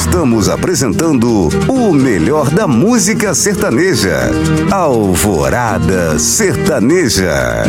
Estamos apresentando o melhor da música sertaneja. Alvorada Sertaneja.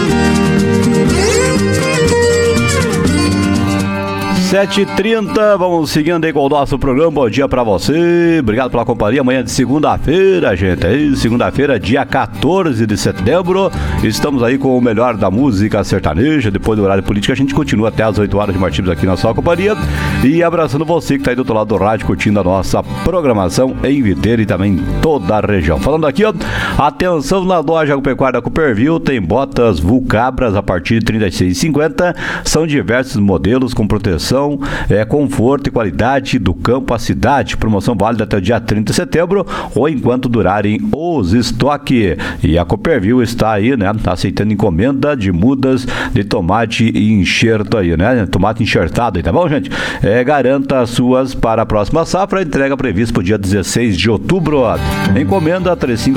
7h30, vamos seguindo aí com o nosso programa. Bom dia pra você, obrigado pela companhia. Amanhã de segunda-feira, gente, aí segunda-feira, dia 14 de setembro. Estamos aí com o melhor da música sertaneja. Depois do horário político, a gente continua até as 8 horas de Martins aqui na sua companhia. E abraçando você que tá aí do outro lado do rádio, curtindo a nossa programação em Videira e também em toda a região. Falando aqui, ó, atenção na loja agropecuária Cooperville, tem botas Vulcabras a partir de R$ 36,50. São diversos modelos com proteção, conforto e qualidade do campo à cidade. Promoção válida até o dia 30 de setembro ou enquanto durarem os estoques. E a Cooperville está aí, né, aceitando encomenda de mudas de tomate e enxerto aí, né? Tomate enxertado aí, tá bom, gente? Garanta as suas para a próxima safra. Entrega prevista para o dia 16 de outubro. Encomenda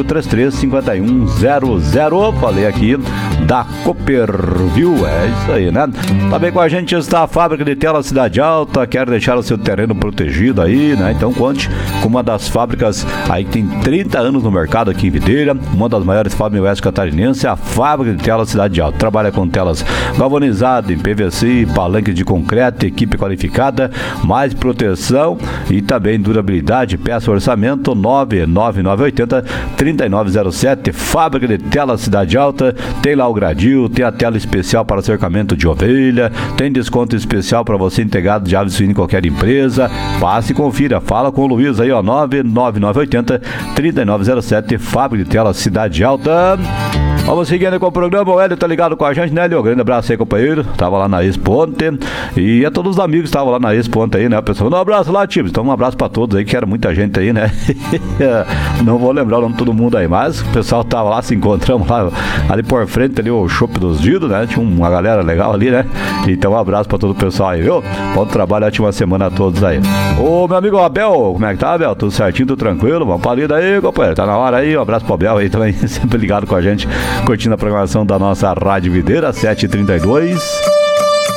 3533-5100. Falei aqui da Cooperville. É isso aí, né? Também com a gente está a fábrica de telas Cidade Alta. Quer deixar o seu terreno protegido aí, né? Então conte com uma das fábricas aí que tem 30 anos no mercado aqui em Videira, uma das maiores fábricas oeste catarinense, a fábrica de telas Cidade Alta. Trabalha com telas galvanizadas em PVC, palanque de concreto, equipe qualificada, mais proteção e também durabilidade. Peça orçamento 99980-3907. Fábrica de telas Cidade Alta. Tem lá o gradil, tem a tela especial para cercamento de ovelha, tem desconto especial para você integrado de aves suínas em qualquer empresa. Passe e confira. Fala com o Luiz aí, ó, 99980-3907. Fábrica de telas Cidade Alta. Vamos seguindo com o programa. O Hélio tá ligado com a gente, né, Hélio? Grande abraço aí, companheiro. Tava lá na Expo ontem. E a todos os amigos que estavam lá na Expo ontem aí, né? O pessoal, um abraço lá, tio. Então, um abraço pra todos aí, que era muita gente aí, né? Não vou lembrar o nome de todo mundo aí, mas o pessoal tava lá, se encontramos lá, ali por frente, ali o Chopp dos Didos, né? Tinha uma galera legal ali, né? Então, um abraço pra todo o pessoal aí, viu? Bom trabalho, ótima semana a todos aí. Ô, meu amigo Abel, como é que tá, Abel? Tudo certinho, tudo tranquilo? Vamos pra lida aí, companheiro. Tá na hora aí, um abraço pro Abel aí também, sempre ligado com a gente, curtindo a programação da nossa Rádio Videira, 7h32.